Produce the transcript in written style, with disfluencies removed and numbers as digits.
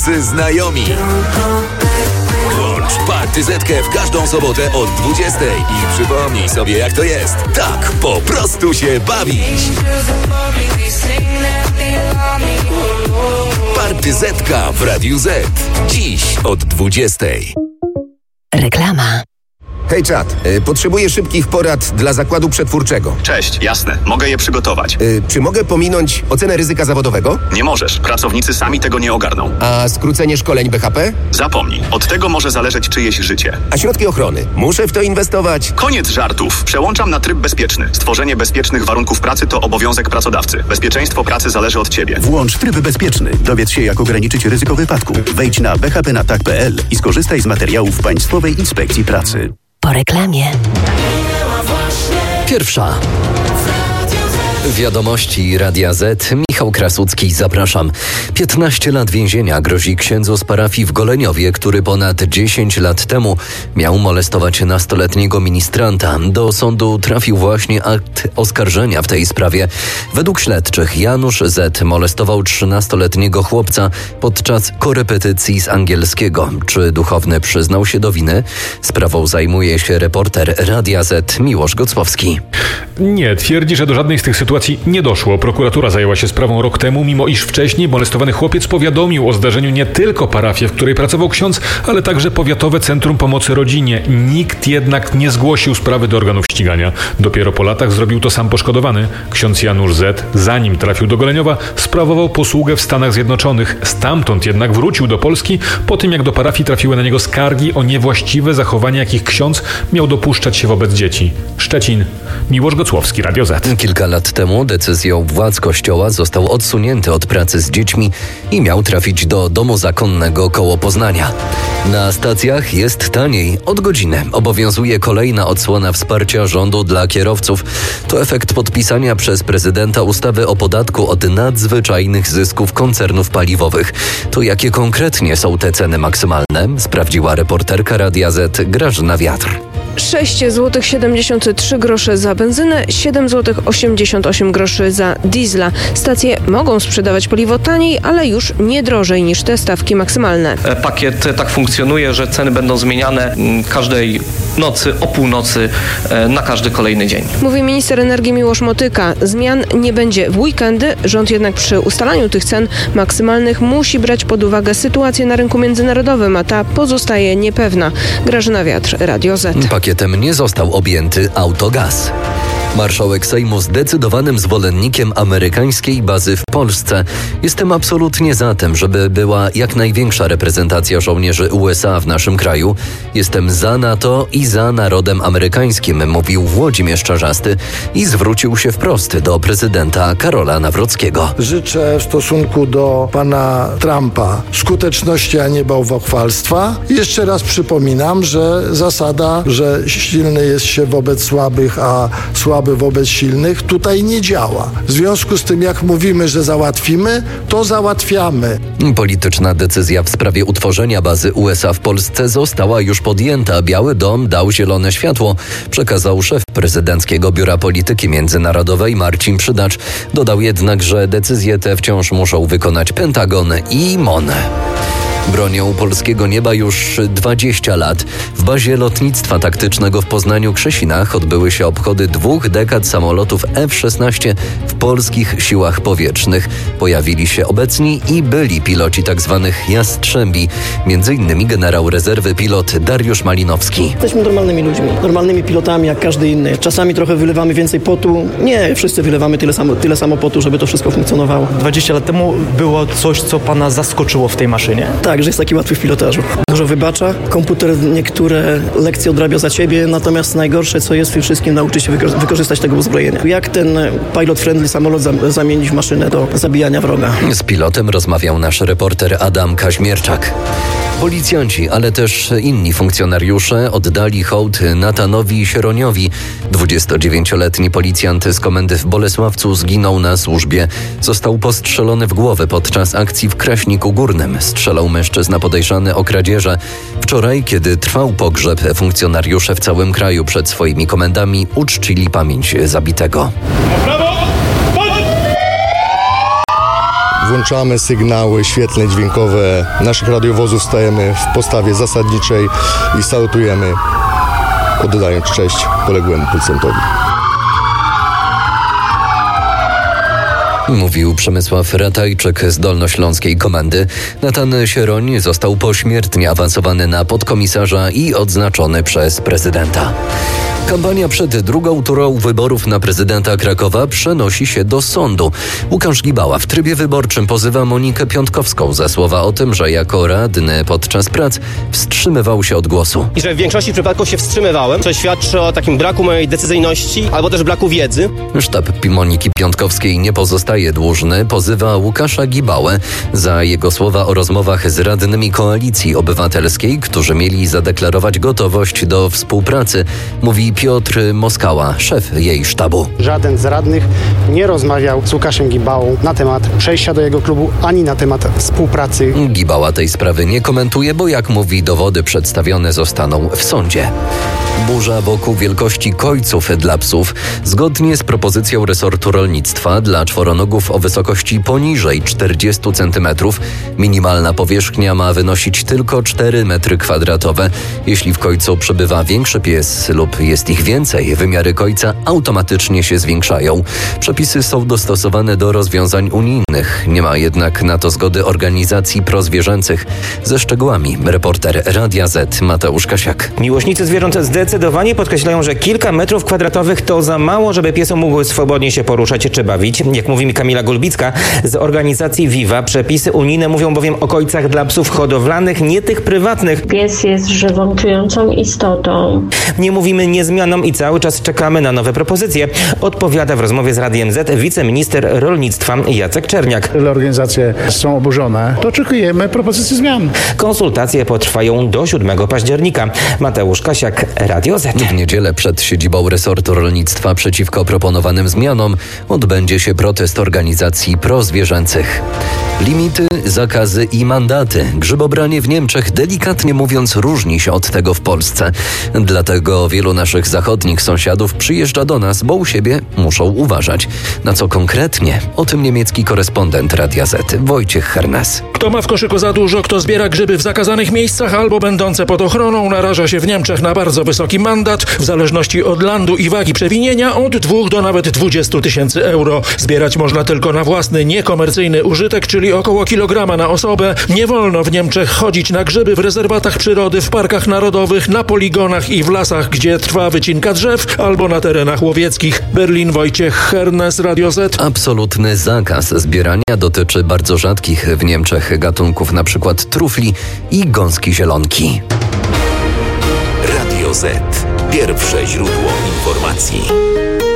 Znajomi. Włącz Party Zetkę w każdą sobotę od 20 i przypomnij sobie, jak to jest. Tak po prostu się bawić. Party Zetka w Radiu Z. Dziś od 20. Reklama. Hej czat, potrzebuję szybkich porad dla zakładu przetwórczego. Cześć, jasne, mogę je przygotować. Czy mogę pominąć ocenę ryzyka zawodowego? Nie możesz, pracownicy sami tego nie ogarną. A skrócenie szkoleń BHP? Zapomnij, od tego może zależeć czyjeś życie. A środki ochrony? Muszę w to inwestować? Koniec żartów, przełączam na tryb bezpieczny. Stworzenie bezpiecznych warunków pracy to obowiązek pracodawcy. Bezpieczeństwo pracy zależy od ciebie. Włącz tryb bezpieczny. Dowiedz się, jak ograniczyć ryzyko wypadku. Wejdź na bhpnatak.pl i skorzystaj z materiałów Państwowej Inspekcji Pracy. Po reklamie. Pierwsza. Wiadomości Radia Z. Michał Krasucki, zapraszam. 15 lat więzienia grozi księdzu z parafii w Goleniowie, który ponad 10 lat temu miał molestować nastoletniego ministranta. Do sądu trafił właśnie akt oskarżenia w tej sprawie. Według śledczych Janusz Z. molestował 13-letniego chłopca podczas korepetycji z angielskiego. Czy duchowny przyznał się do winy? Sprawą zajmuje się reporter Radia Z Miłosz Gocłowski. Nie, twierdzi, że do żadnej z tych sytuacji nie doszło. Prokuratura zajęła się sprawą rok temu, mimo iż wcześniej molestowany chłopiec powiadomił o zdarzeniu nie tylko parafię, w której pracował ksiądz, ale także Powiatowe Centrum Pomocy Rodzinie. Nikt jednak nie zgłosił sprawy do organów ścigania. Dopiero po latach zrobił to sam poszkodowany. Ksiądz Janusz Z., zanim trafił do Goleniowa, sprawował posługę w Stanach Zjednoczonych. Stamtąd jednak wrócił do Polski po tym, jak do parafii trafiły na niego skargi o niewłaściwe zachowanie, jakich ksiądz miał dopuszczać się wobec dzieci. Szczecin. Miłosz Gocłowski, Radio Z. Kilka lat temu decyzją władz kościoła został odsunięty od pracy z dziećmi i miał trafić do domu zakonnego koło Poznania. Na stacjach jest taniej. Od godziny obowiązuje kolejna odsłona wsparcia rządu dla kierowców. To efekt podpisania przez prezydenta ustawy o podatku od nadzwyczajnych zysków koncernów paliwowych. To jakie konkretnie są te ceny maksymalne? Sprawdziła reporterka Radia Z Grażyna Wiatr. 6,73 zł za benzynę, 7,88 zł za diesla. Stacje mogą sprzedawać paliwo taniej, ale już nie drożej niż te stawki maksymalne. Pakiet tak funkcjonuje, że ceny będą zmieniane każdej nocy o północy na każdy kolejny dzień. Mówi minister energii Miłosz Motyka. Zmian nie będzie w weekendy. Rząd jednak przy ustalaniu tych cen maksymalnych musi brać pod uwagę sytuację na rynku międzynarodowym, a ta pozostaje niepewna. Grażyna Wiatr, Radio Z. Pakietem nie został objęty autogaz. Marszałek Sejmu zdecydowanym zwolennikiem amerykańskiej bazy w Polsce. Jestem absolutnie za tym, żeby była jak największa reprezentacja żołnierzy USA w naszym kraju. Jestem za NATO i za narodem amerykańskim, mówił Włodzimierz Czarzasty i zwrócił się wprost do prezydenta Karola Nawrockiego. Życzę w stosunku do pana Trumpa skuteczności, a nie bałwochwalstwa. Jeszcze raz przypominam, że zasada, że silny jest się wobec słabych, a słaby wobec silnych, tutaj nie działa. W związku z tym, jak mówimy, że załatwimy, to załatwiamy. Polityczna decyzja w sprawie utworzenia bazy USA w Polsce została już podjęta. Biały Dom dał zielone światło, przekazał szef prezydenckiego Biura Polityki Międzynarodowej Marcin Przydacz. Dodał jednak, że decyzje te wciąż muszą wykonać Pentagon i MON. Bronią polskiego nieba już 20 lat. W bazie lotnictwa taktycznego w Poznaniu-Krzesinach odbyły się obchody 2 dekad samolotów F-16 w polskich siłach powietrznych. Pojawili się obecni i byli piloci tzw. Jastrzębi, m.in. generał rezerwy pilot Dariusz Malinowski. Jesteśmy normalnymi ludźmi, normalnymi pilotami jak każdy inny. Czasami trochę wylewamy więcej potu. Nie, wszyscy wylewamy tyle samo potu, żeby to wszystko funkcjonowało. 20 lat temu było coś, co pana zaskoczyło w tej maszynie? Tak, że jest taki łatwy w pilotażu. Dużo wybacza, komputer niektóre lekcje odrabia za ciebie, natomiast najgorsze, co jest w tym wszystkim, nauczyć się wykorzystać tego uzbrojenia. Jak ten pilot-friendly samolot zamienić w maszynę do zabijania wroga. Z pilotem rozmawiał nasz reporter Adam Kaźmierczak. Policjanci, ale też inni funkcjonariusze oddali hołd Natanowi Sieroniowi. 29-letni policjant z komendy w Bolesławcu zginął na służbie. Został postrzelony w głowę podczas akcji w Kraśniku Górnym. Strzelał mężczyzna podejrzany o kradzieże. Wczoraj, kiedy trwał pogrzeb, funkcjonariusze w całym kraju przed swoimi komendami uczcili pamięć zabitego. włączamy sygnały świetlne, dźwiękowe naszych radiowozów, stajemy w postawie zasadniczej i salutujemy, oddając cześć poległemu policjantowi. Mówił Przemysław Ratajczyk z Dolnośląskiej Komendy. Natan Sieroń został pośmiertnie awansowany na podkomisarza i odznaczony przez prezydenta. Kampania przed drugą turą wyborów na prezydenta Krakowa przenosi się do sądu. Łukasz Gibała w trybie wyborczym pozywa Monikę Piątkowską za słowa o tym, że jako radny podczas prac wstrzymywał się od głosu. I że w większości przypadków się wstrzymywałem, co świadczy o takim braku mojej decyzyjności albo też braku wiedzy. Sztab Moniki Piątkowskiej nie pozostaje dłużny. Pozywa Łukasza Gibałę za jego słowa o rozmowach z radnymi Koalicji Obywatelskiej, którzy mieli zadeklarować gotowość do współpracy. Mówi Piotr Moskała, szef jej sztabu. Żaden z radnych nie rozmawiał z Łukaszem Gibałą na temat przejścia do jego klubu, ani na temat współpracy. Gibała tej sprawy nie komentuje, bo jak mówi, dowody przedstawione zostaną w sądzie. Burza wokół wielkości kojców dla psów. Zgodnie z propozycją resortu rolnictwa dla czworonogów o wysokości poniżej 40 cm minimalna powierzchnia ma wynosić tylko 4 m2. Jeśli w kojcu przebywa większy pies lub jest ich więcej, wymiary kojca automatycznie się zwiększają. Przepisy są dostosowane do rozwiązań unijnych. Nie ma jednak na to zgody organizacji prozwierzęcych. Ze szczegółami reporter Radia Z Mateusz Kasiak. Miłośnicy zwierząt zdecydowanie podkreślają, że kilka metrów kwadratowych to za mało, żeby piesy mogły swobodnie się poruszać czy bawić. Jak mówi mi Kamila Gulbicka z organizacji Viva, przepisy unijne mówią bowiem o kojcach dla psów hodowlanych, nie tych prywatnych. Pies jest żywą, czującą istotą. Nie mówimy nie zmianom i cały czas czekamy na nowe propozycje, odpowiada w rozmowie z Radiem Z wiceminister rolnictwa Jacek Czerniak. Organizacje są oburzone. To oczekujemy propozycji zmian. Konsultacje potrwają do 7 października. Mateusz Kasiak, Radio Z. W niedzielę przed siedzibą resortu rolnictwa przeciwko proponowanym zmianom odbędzie się protest organizacji prozwierzęcych. Limity, zakazy i mandaty. Grzybobranie w Niemczech, delikatnie mówiąc, różni się od tego w Polsce. Dlatego wielu naszych zachodnich sąsiadów przyjeżdża do nas, bo u siebie muszą uważać. Na co konkretnie? O tym niemiecki korespondent Radia Z, Wojciech Hernes. Kto ma w koszyku za dużo, kto zbiera grzyby w zakazanych miejscach albo będące pod ochroną, naraża się w Niemczech na bardzo wysoki mandat, w zależności od landu i wagi przewinienia, od 2 do nawet 20 000 euro. Zbierać można tylko na własny, niekomercyjny użytek, czyli około kilograma na osobę. Nie wolno w Niemczech chodzić na grzyby w rezerwatach przyrody, w parkach narodowych, na poligonach i w lasach, gdzie trwa wycinka drzew, albo na terenach łowieckich. Berlin, Wojciech Hernes, Radio Z. Absolutny zakaz zbierania dotyczy bardzo rzadkich w Niemczech gatunków, na przykład trufli i gąski zielonki. Radio Z. Pierwsze źródło informacji.